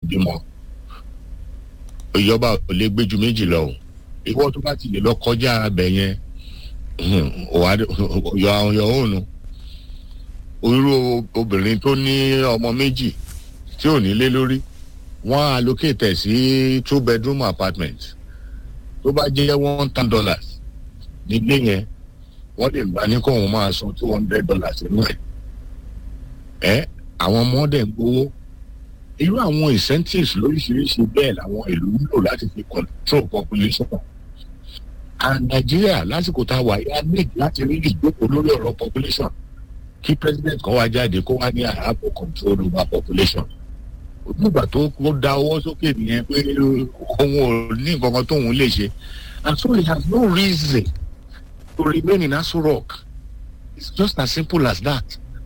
bímọ ìjọba ò lè gbé ju méjì lọ o ìwọ tó bá ti lè lọ kọjá abẹ yẹn yọ òun irú obìnrin tó ní ọmọ méjì tí ò ní lé lórí wọ́n allocate sí 2-bedroom apartment tó bá jẹ́ $1,000 nílé yẹn wọ́n lè gbà ní kó òun máa san $200 nínú ẹ̀ àwọn ọmọ dẹ̀ ń gbowó irú àwọn incentives lóríṣiríṣi bẹ́ẹ̀ làwọn ìlú nílò láti fi control population and Nigeria lásìkò tá a wà yá need láti rí ìjókòó lórí ọ̀rọ̀ population kí president kan wá jáde kó wá ní I have no control over population nígbà tó da ọwọ́ sókè nìyẹn pé òun ò ní nǹkan kan tóun lè ṣe and so he has no reason to remain in Aso Rock it's just as simple as that.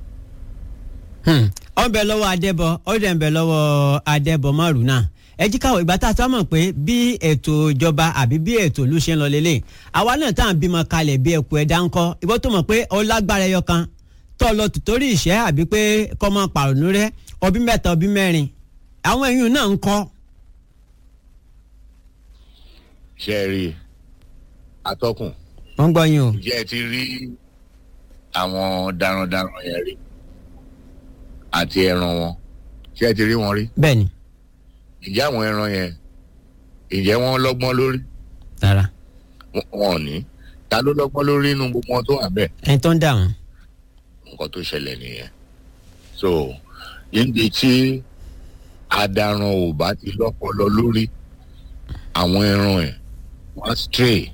ó ń bẹ lọ́wọ́ Adébọ̀ ó dẹ̀ ń bẹ lọ́wọ́ Adébọ̀ Márùnà ẹ jí káwọ́ ìgbà tá a sọ mọ̀ pé bí ètò ìjọba àbí bí ètò ìlú ṣe ń lọ lélẹ̀ àwa náà tá à ń bímọ kalẹ̀ bí ẹkù ẹ̀dá ńkọ́ ìbọn tó mọ̀ pé ó lágbára ẹyọ kan tó lọ tòtórí ìṣẹ́ àbí pé kọ́ mọ́ pàrọ̀nù rẹ ọbí mẹ́ta ọbí mẹ́rin àwọn èèyàn náà ń kọ́. ṣe rí atọ́kùn. wọ́n gbọ́ yín o. ǹjẹ́ ẹ ti rí àwọn darandaran yẹn rí àti ẹran wọn ṣé ẹ ti rí wọn rí. bẹ́ẹ̀ni. ǹjẹ́ àwọn ẹran yẹn ǹjẹ́ wọ́n lọ́gbọ́n lórí. rárá. wọn ò ní ta ló lọ́gbọ́n lórí inú gbogbo wọn tó wà bẹ́ẹ̀. ẹni tó ń dà wọ́n. nǹkan tó ṣẹlẹ̀ nìyẹn so yíǹde tí adaran ò bá ti lọ́pọlọ lórí àwọn ẹran ẹ̀ wá stray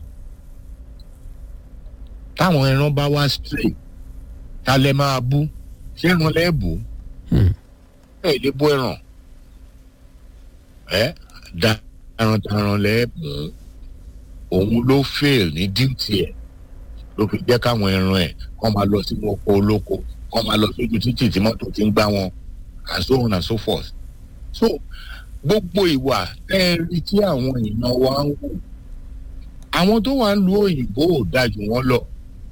táwọn ẹran bá wá stray ta lẹ máa bú ṣé ẹran lẹ bú ẹ lè bú ẹran darandaran lẹ bú òun ló fail ní duty ẹ ló fi jẹ́ káwọn ẹran ẹ̀ kọ́ máa lọ sínú oko olóko kọ́ máa lọ sójú títì tí mọ́tò ti ń gbá wọn and so on and so forth so gbogbo ìwà ẹ̀rí tí àwọn èèyàn wa ń wò àwọn tó wà ń lu òyìnbó ò dájú wọn lọ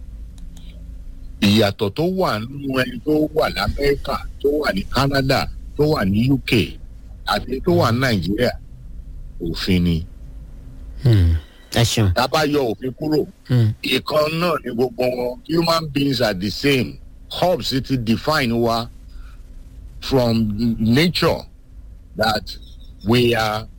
ìyàtọ̀ tó wà nínú ẹni tó wà lamẹ́ríkà tó wà ní Canada tó wà ní UK àti tó wà ní Nàìjíríà òfin ni tá a bá yọ òfin kúrò ìkan náà ni gbogbo wọn human beings are the same Hobbes ti define wa from nature that we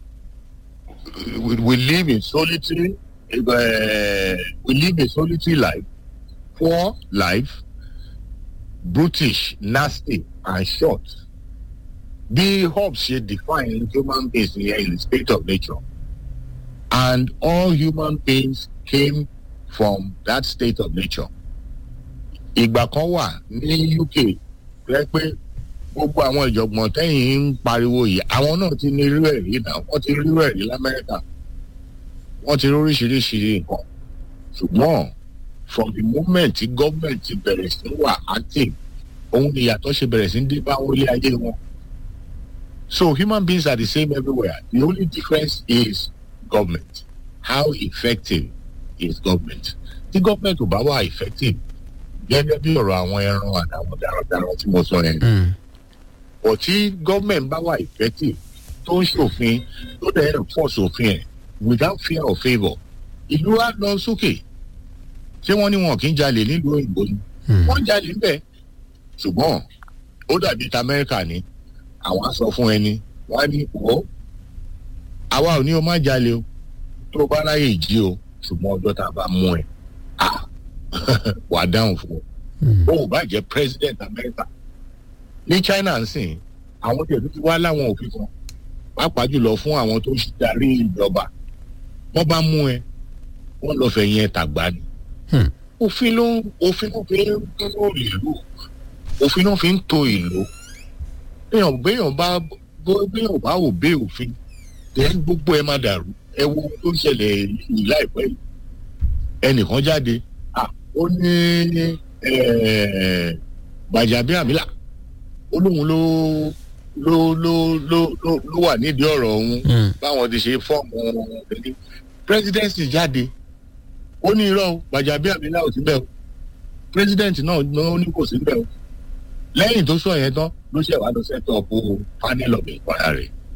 live in solitary we live a solitary life, poor life, brutish, nasty and short. The Hobbes should define human beings in the state of nature, and all human beings came from that state of nature. Ìgbà kan wà ní UK rẹ pé gbogbo àwọn ìjọ̀gbọ̀n tẹ́yìn ń pariwo yìí àwọn náà ti ní irú ẹ̀rí náà wọ́n ti rí irú ẹ̀rí l'Amẹ́ríkà wọ́n ti rí oríṣiríṣi nǹkan ṣùgbọ́n from the moment tí government ti bẹ̀rẹ̀ sí wà active òun ni ìyàtọ̀ ṣe bẹ̀rẹ̀ sí dé bá wọlé ayé wọn. So human beings are the same everywhere. The only difference is government. How effective is government? Tí government ò bá wà effective gẹ́gẹ́ bí ọ̀rọ̀ àwọn ẹran àtàwọn darandaran tí mo sọ yẹn. Ọ̀ tí government bá wà effective tó ń ṣòfin tó dẹ̀ enforce òfin ẹ̀ without fear or favour ìlú á lọ sókè. Ṣé wọ́n ní wọn kì í jalè nílùú òyìnbó ni? Wọ́n jalè ń bẹ̀. Ṣùgbọ́n ó dàbí ti Amẹ́ríkà ni àwọn á sọ fún ẹni wọ́n á ní ọ̀ àwa ò ní o má jalè o tó bá ráyè jí o ṣùgbọ́n ọjọ́ tá a bá mú ẹ wà dáhùn fún ọ ò bá jẹ́ president America ní China ń sìn àwọn tẹ̀lé ti wá láwọn òfin kan pàápàá jùlọ fún àwọn tó ń darí ìjọba wọ́n bá mú ẹ wọ́n lọ fẹ̀yìn ẹ̀ tàgbá ni òfin ló fi ń tó ìlú òfin ló fi ń to ìlú béèyàn bá wò bẹ́ẹ̀ òfin then gbogbo ẹ máa dàrú ẹ wo tó ṣẹlẹ̀ yìí láìpẹ́ yìí ẹnìkan jáde ó ní Gbajabiamila ó lóun ló wà nídìí ọ̀rọ̀ òun báwọn ti ṣe fọ́ọ̀mù presidency jáde ó ní irọ́ Gbajabiamila ò sí bẹ́ẹ̀ o president náà ní kò sí bẹ́ẹ̀ o lẹ́yìn tó sọ yẹn tán ló ṣe wá lọ set up panel of inquiry